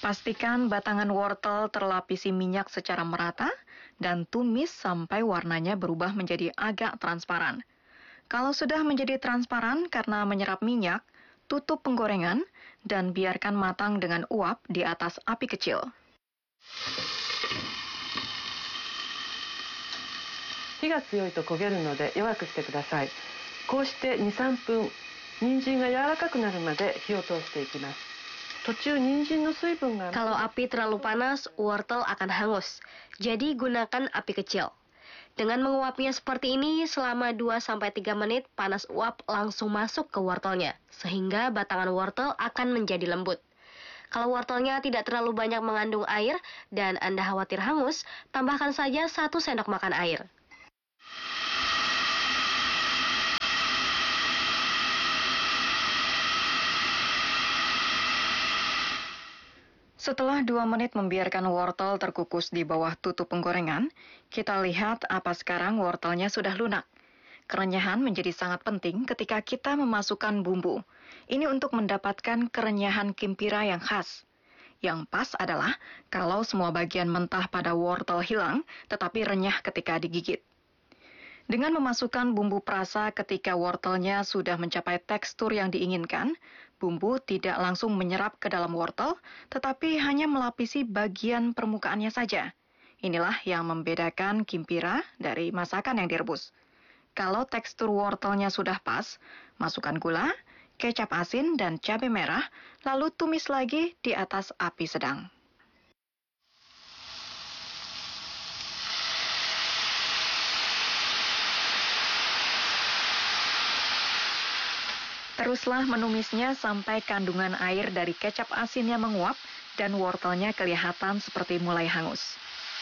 Pastikan batangan wortel terlapisi minyak secara merata dan tumis sampai warnanya berubah menjadi agak transparan. Kalau sudah menjadi transparan karena menyerap minyak, tutup penggorengan dan biarkan matang dengan uap di atas api kecil. 火が強いと焦げるので弱くしてください。こうして2、3分、人参が柔らかくなるまで火を通していきます。途中人参の水分が Kalau api terlalu panas, wortel akan hangus. Jadi gunakan api kecil. Dengan menguapnya seperti ini selama 2-3 menit, panas uap langsung masuk ke wortelnya, sehingga batangan wortel akan menjadi lembut. Kalau wortelnya tidak terlalu banyak mengandung air dan Anda khawatir hangus, tambahkan saja 1 sendok makan air. Setelah 2 menit membiarkan wortel terkukus di bawah tutup penggorengan, kita lihat apa sekarang wortelnya sudah lunak. Kerenyahan menjadi sangat penting ketika kita memasukkan bumbu. Ini untuk mendapatkan kerenyahan kimpira yang khas. Yang pas adalah kalau semua bagian mentah pada wortel hilang, tetapi renyah ketika digigit. Dengan memasukkan bumbu perasa ketika wortelnya sudah mencapai tekstur yang diinginkan, bumbu tidak langsung menyerap ke dalam wortel, tetapi hanya melapisi bagian permukaannya saja. Inilah yang membedakan kimpira dari masakan yang direbus. Kalau tekstur wortelnya sudah pas, masukkan gula, kecap asin, dan cabai merah, lalu tumis lagi di atas api sedang. Teruslah menumisnya sampai kandungan air dari kecap asinnya menguap dan wortelnya kelihatan seperti mulai hangus.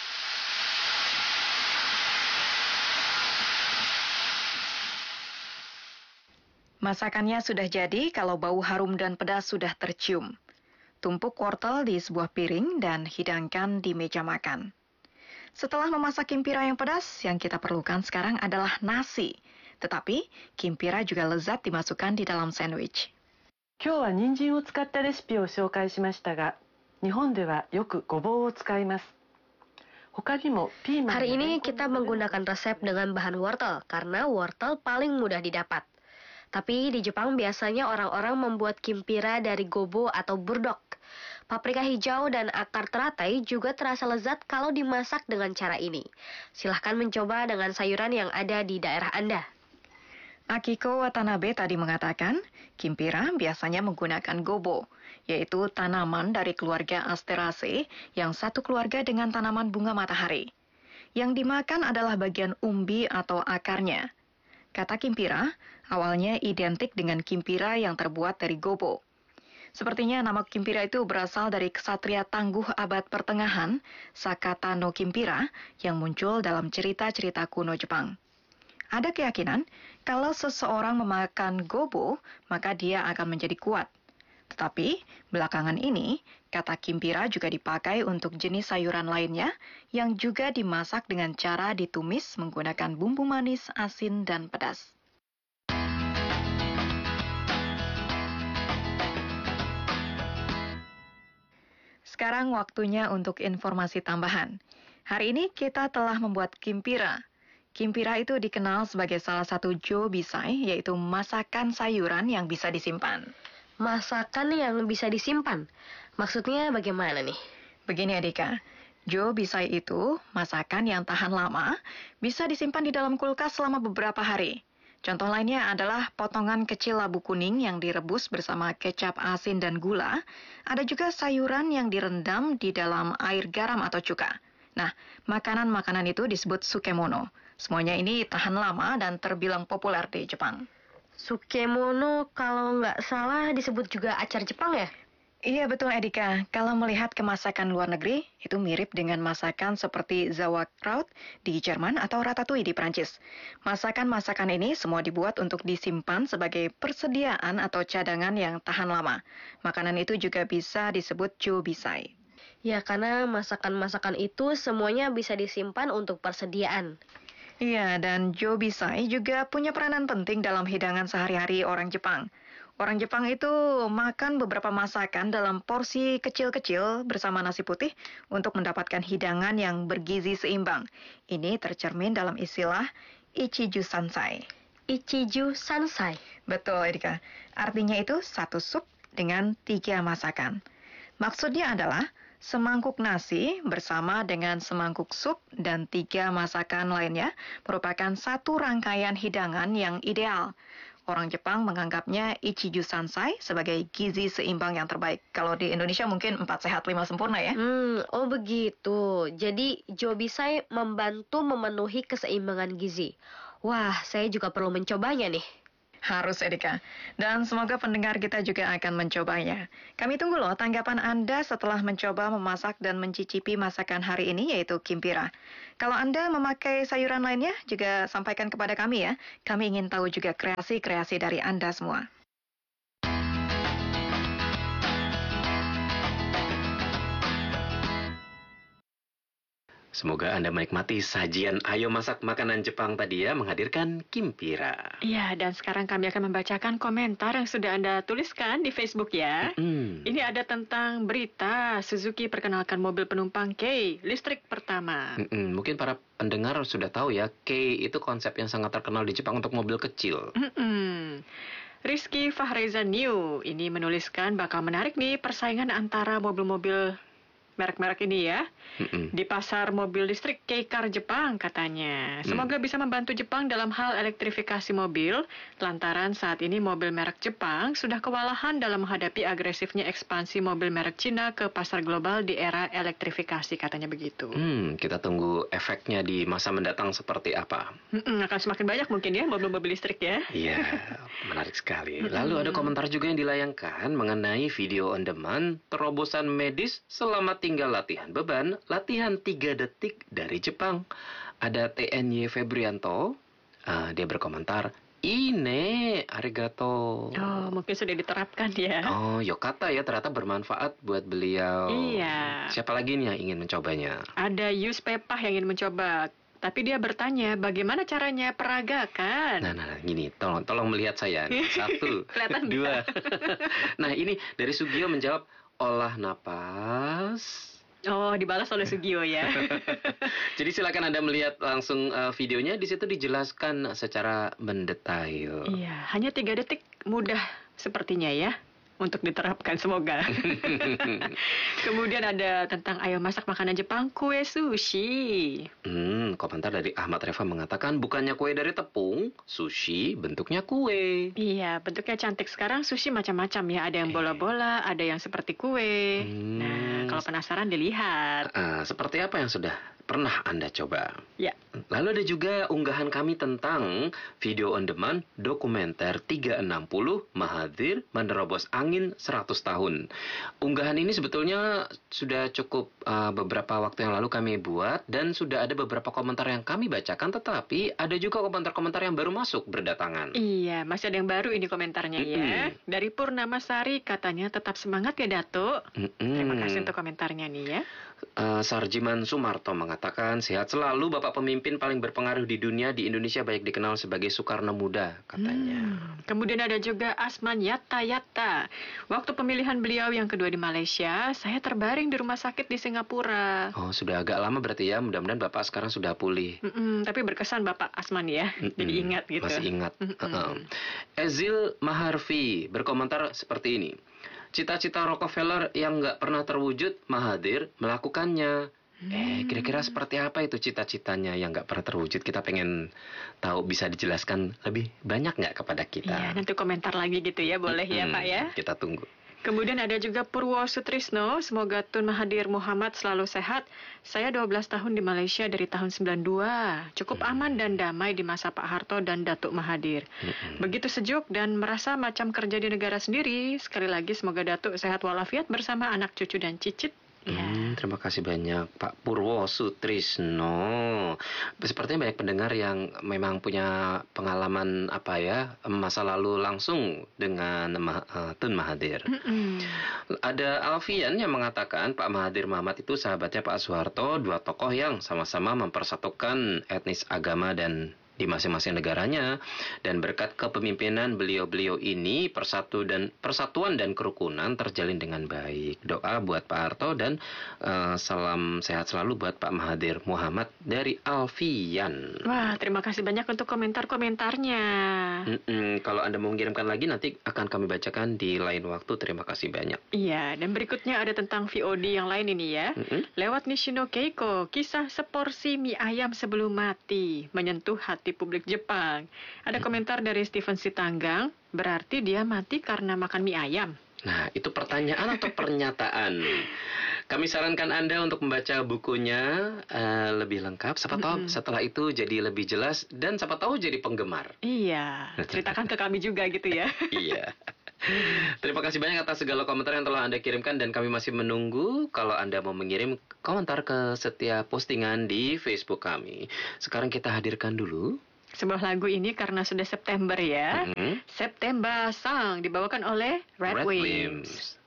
Masakannya sudah jadi kalau bau harum dan pedas sudah tercium. Tumpuk wortel di sebuah piring dan hidangkan di meja makan. Setelah memasak kimpira yang pedas, yang kita perlukan sekarang adalah nasi. Tetapi, kimpira juga lezat dimasukkan di dalam sandwich. 今日は人参を使ったレシピを紹介しましたが、日本ではよくごぼうを使います。他にもピーマン Hari ini kita menggunakan resep dengan bahan wortel, karena wortel paling mudah didapat. Tapi di Jepang biasanya orang-orang membuat kimpira dari gobo atau burdok. Paprika hijau dan akar teratai juga terasa lezat kalau dimasak dengan cara ini. Silahkan mencoba dengan sayuran yang ada di daerah Anda. Akiko Watanabe tadi mengatakan, kimpira biasanya menggunakan gobo, yaitu tanaman dari keluarga Asteraceae yang satu keluarga dengan tanaman bunga matahari. Yang dimakan adalah bagian umbi atau akarnya. Kata kimpira, awalnya identik dengan kimpira yang terbuat dari gobo. Sepertinya nama kimpira itu berasal dari ksatria tangguh abad pertengahan, Sakata no Kimpira, yang muncul dalam cerita-cerita kuno Jepang. Ada keyakinan, kalau seseorang memakan gobo, maka dia akan menjadi kuat. Tetapi, belakangan ini, kata kimpira juga dipakai untuk jenis sayuran lainnya yang juga dimasak dengan cara ditumis menggunakan bumbu manis, asin, dan pedas. Sekarang waktunya untuk informasi tambahan. Hari ini kita telah membuat kimpira. Kimpira itu dikenal sebagai salah satu jobisai, yaitu masakan sayuran yang bisa disimpan. Masakan yang bisa disimpan? Maksudnya bagaimana nih? Begini Adika, jobisai itu masakan yang tahan lama, bisa disimpan di dalam kulkas selama beberapa hari. Contoh lainnya adalah potongan kecil labu kuning yang direbus bersama kecap asin dan gula. Ada juga sayuran yang direndam di dalam air garam atau cuka. Nah, makanan-makanan itu disebut sukemono. Semuanya ini tahan lama dan terbilang populer di Jepang. Sukemono kalau nggak salah disebut juga acar Jepang ya? Iya betul Edika, kalau melihat kemasakan luar negeri, itu mirip dengan masakan seperti sauerkraut di Jerman atau ratatouille di Prancis. Masakan-masakan ini semua dibuat untuk disimpan sebagai persediaan atau cadangan yang tahan lama. Makanan itu juga bisa disebut jobisai. Ya, karena masakan-masakan itu semuanya bisa disimpan untuk persediaan. Iya, dan jobisai juga punya peranan penting dalam hidangan sehari-hari orang Jepang. Orang Jepang itu makan beberapa masakan dalam porsi kecil-kecil bersama nasi putih untuk mendapatkan hidangan yang bergizi seimbang. Ini tercermin dalam istilah Ichiju Sansai. Ichiju Sansai. Betul, Edika. Artinya itu satu sup dengan 3 masakan. Maksudnya adalah semangkuk nasi bersama dengan semangkuk sup dan 3 masakan lainnya merupakan satu rangkaian hidangan yang ideal. Orang Jepang menganggapnya Ichiju Sansai sebagai gizi seimbang yang terbaik. Kalau di Indonesia mungkin 4 sehat 5 sempurna ya. Oh begitu. Jadi Jobisai membantu memenuhi keseimbangan gizi. Wah, saya juga perlu mencobanya nih. Harus, Edika. Dan semoga pendengar kita juga akan mencobanya. Kami tunggu loh tanggapan Anda setelah mencoba memasak dan mencicipi masakan hari ini, yaitu kimpira. Kalau Anda memakai sayuran lainnya, juga sampaikan kepada kami ya. Kami ingin tahu juga kreasi-kreasi dari Anda semua. Semoga Anda menikmati sajian Ayo Masak Makanan Jepang tadi ya, menghadirkan kimpira. Iya, dan sekarang kami akan membacakan komentar yang sudah Anda tuliskan di Facebook ya. Ini ada tentang berita Suzuki perkenalkan mobil penumpang Kei, listrik pertama. Mungkin para pendengar sudah tahu ya, Kei itu konsep yang sangat terkenal di Jepang untuk mobil kecil. Rizky Fahreza New ini menuliskan bakal menarik nih persaingan antara mobil-mobil merek-merek ini ya. Di pasar mobil listrik K-Car Jepang katanya. Semoga bisa membantu Jepang dalam hal elektrifikasi mobil, lantaran saat ini mobil merek Jepang sudah kewalahan dalam menghadapi agresifnya ekspansi mobil merek Cina ke pasar global di era elektrifikasi, katanya begitu. Kita tunggu efeknya di masa mendatang seperti apa. Akan semakin banyak mungkin ya mobil-mobil listrik ya. Iya, menarik sekali. Lalu ada komentar juga yang dilayangkan mengenai video on demand terobosan medis selama tinggal latihan beban, latihan 3 detik dari Jepang. Ada TNY Febrianto, dia berkomentar, "Ine, arigato." Oh, mungkin sudah diterapkan ya. Oh, yokata ya, ternyata bermanfaat buat beliau. Iya. Siapa lagi nih yang ingin mencobanya? Ada Yus Pepah yang ingin mencoba. Tapi dia bertanya, bagaimana caranya peragakan? Nah, gini, tolong melihat saya. Nih. 1, Kelihatan 2. Nah, ini dari Sugio menjawab, olah napas. Oh, dibalas oleh Sugio ya. Jadi silakan Anda melihat langsung videonya, di situ dijelaskan secara mendetail. Iya, hanya 3 detik, mudah sepertinya ya untuk diterapkan, semoga. Kemudian ada tentang ayo masak makanan Jepang, kue sushi. Komentar dari Ahmad Reva mengatakan, bukannya kue dari tepung, sushi bentuknya kue. Iya, bentuknya cantik. Sekarang sushi macam-macam ya, ada yang bola-bola, ada yang seperti kue. Nah, kalau penasaran dilihat. Seperti apa yang sudah pernah Anda coba? Ya. Lalu ada juga unggahan kami tentang video on demand dokumenter 360 Mahathir menerobos angin 100 tahun. Unggahan ini sebetulnya sudah cukup beberapa waktu yang lalu kami buat dan sudah ada beberapa komentar yang kami bacakan, tetapi ada juga komentar-komentar yang baru masuk berdatangan. Iya, masih ada yang baru ini komentarnya ya. Dari Purnamasari katanya tetap semangat ya Datuk. Terima kasih untuk komentarnya nih ya. Sarjiman Sumarto mengatakan, sehat selalu Bapak pemimpin paling berpengaruh di dunia, di Indonesia baik dikenal sebagai Soekarno Muda, katanya. Kemudian ada juga Asman Yatta. Waktu pemilihan beliau yang kedua di Malaysia, saya terbaring di rumah sakit di Singapura. Oh, sudah agak lama berarti ya, mudah-mudahan Bapak sekarang sudah pulih. Tapi berkesan Bapak Asman ya, jadi ingat gitu. Masih ingat. Ezil Maharfi berkomentar seperti ini. Cita-cita Rockefeller yang nggak pernah terwujud, Mahathir melakukannya. Kira-kira seperti apa itu cita-citanya yang nggak pernah terwujud? Kita pengen tahu, bisa dijelaskan lebih banyak nggak kepada kita? Iya, nanti komentar lagi gitu ya, boleh ya Pak ya? Kita tunggu. Kemudian ada juga Purwo Sutrisno, semoga Tun Mahathir Muhammad selalu sehat. Saya 12 tahun di Malaysia dari tahun 92. Cukup aman dan damai di masa Pak Harto dan Datuk Mahathir. Begitu sejuk dan merasa macam kerja di negara sendiri. Sekali lagi semoga Datuk sehat walafiat bersama anak cucu dan cicit. Terima kasih banyak Pak Purwo Sutrisno. Sepertinya banyak pendengar yang memang punya pengalaman masa lalu langsung dengan Tun Mahathir. Ada Alfian yang mengatakan Pak Mahathir Muhammad itu sahabatnya Pak Soeharto, dua tokoh yang sama-sama mempersatukan etnis, agama, dan di masing-masing negaranya, dan berkat kepemimpinan beliau-beliau ini persatuan dan kerukunan terjalin dengan baik. Doa buat Pak Harto dan salam sehat selalu buat Pak Mahathir Muhammad dari Alfian. Wah, terima kasih banyak untuk komentar-komentarnya. Kalau Anda mau mengirimkan lagi nanti akan kami bacakan di lain waktu. Terima kasih banyak. Iya, dan berikutnya ada tentang VOD yang lain ini ya. Lewat Nishino Keiko, kisah seporsi mie ayam sebelum mati menyentuh hati publik Jepang. Ada komentar dari Steven Sitanggang, berarti dia mati karena makan mie ayam. Nah, itu pertanyaan atau pernyataan? Kami sarankan Anda untuk membaca bukunya lebih lengkap. Siapa tahu setelah itu jadi lebih jelas dan siapa tahu jadi penggemar. Iya, ceritakan ke kami juga gitu ya. Iya. Terima kasih banyak atas segala komentar yang telah Anda kirimkan dan kami masih menunggu kalau Anda mau mengirim komentar ke setiap postingan di Facebook kami. Sekarang kita hadirkan dulu Sebuah lagu ini karena sudah September ya. September Song dibawakan oleh Red Wimps.